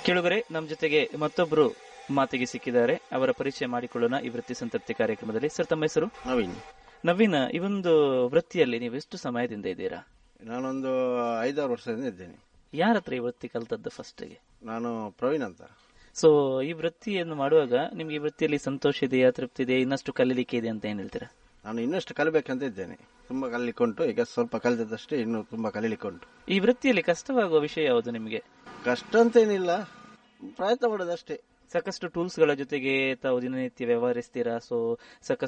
ಕೇಳುಗರೆ, ನಮ್ಮ ಜೊತೆಗೆ ಮತ್ತೊಬ್ರು ಮಾತಿಗೆ ಸಿಕ್ಕಿದ್ದಾರೆ. ಅವರ ಪರಿಚಯ ಮಾಡಿಕೊಳ್ಳೋಣ ಈ ವೃತ್ತಿ ಸಂತೃಪ್ತಿ ಕಾರ್ಯಕ್ರಮದಲ್ಲಿ. ಸರ್, ತಮ್ಮ ಹೆಸರು? ನವೀನ್. ಈ ಒಂದು ವೃತ್ತಿಯಲ್ಲಿ ನೀವು ಎಷ್ಟು ಸಮಯದಿಂದ ಇದ್ದೀರಾ? ನಾನೊಂದು 5-6 ವರ್ಷದಿಂದ ಇದ್ದೇನೆ. ಯಾರ ಹತ್ರ ಈ ವೃತ್ತಿ ಕಲ್ತದ್ದು ಫಸ್ಟ್ಗೆ? ನಾನು ಪ್ರವೀಣ್ ಅಂತ. ಸೊ ಈ ವೃತ್ತಿಯನ್ನು ಮಾಡುವಾಗ ನಿಮ್ಗೆ ಈ ವೃತ್ತಿಯಲ್ಲಿ ಸಂತೋಷ ಇದೆಯಾ, ತೃಪ್ತಿ ಇದೆ, ಇನ್ನಷ್ಟು ಕಲೀಲಿಕ್ಕೆ ಇದೆ ಅಂತ ಏನ್ ಹೇಳ್ತೀರಾ? ನಾನು ಇನ್ನಷ್ಟು ಕಲಿಬೇಕಂತ ಇದ್ದೇನೆ. ತುಂಬಾ ಕಲಿಲಿಕ್ಕುಂಟು. ಈಗ ಸ್ವಲ್ಪ ಕಲಿದಷ್ಟೇ, ಇನ್ನು ತುಂಬಾ ಕಲಿಲಿಕ್ಕುಂಟು. ಈ ವೃತ್ತಿಯಲ್ಲಿ ಕಷ್ಟವಾಗುವ ವಿಷಯ ಯಾವುದು ನಿಮಗೆ? ಕಷ್ಟ ಅಂತೇನಿಲ್ಲ, ಪ್ರಯತ್ನ ಮಾಡೋದಷ್ಟೇ. ಸಾಕಷ್ಟು ಟೂಲ್ಸ್ ಗಳ ಜೊತೆಗೆ ತಾವು ದಿನನಿತ್ಯ ವ್ಯವಹರಿಸ್ತೀರಾ. ಸೊ ಸಾಕಷ್ಟು